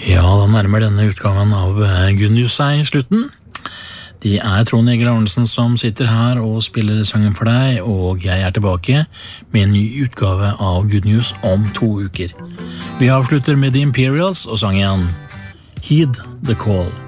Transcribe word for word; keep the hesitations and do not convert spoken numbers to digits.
Ja, da nærmer denne utgaven av Good News seg i slutten. Det er Trond Egil Arnesen som sitter her og spiller sangen for deg, og jeg er tilbake med en ny utgave av Good News om to uker. Vi avslutter med The Imperials og sangen Heed the Call.